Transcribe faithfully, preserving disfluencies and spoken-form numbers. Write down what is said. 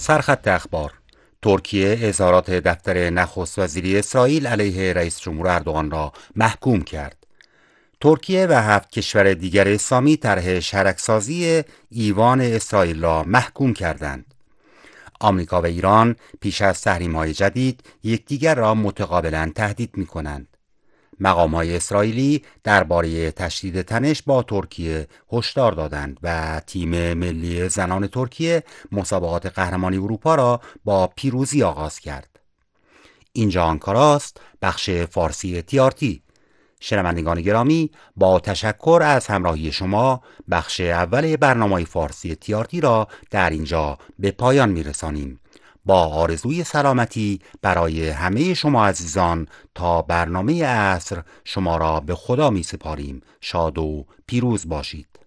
سرخط اخبار: ترکیه اظهارات دفتر نخست وزیری اسرائیل علیه رئیس جمهور اردوغان را محکوم کرد. ترکیه و هفت کشور دیگر اسلامی طرح شرکسازی ایوان اسرائیل را محکوم کردند. آمریکا و ایران پیش از تحریم‌های جدید یکدیگر را متقابلاً تهدید می‌کنند. مقام‌های اسرائیلی درباره تشدید تنش با ترکیه هشدار دادند و تیم ملی زنان ترکیه مسابقات قهرمانی اروپا را با پیروزی آغاز کرد. اینجا آنکاراست، بخش فارسی تیارتی. شنوندگان گرامی، با تشکر از همراهی شما بخش اول برنامه فارسی تیارتی را در اینجا به پایان میرسانیم. با آرزوی سلامتی برای همه شما عزیزان تا برنامه عصر شما را به خدا می سپاریم. شاد و پیروز باشید.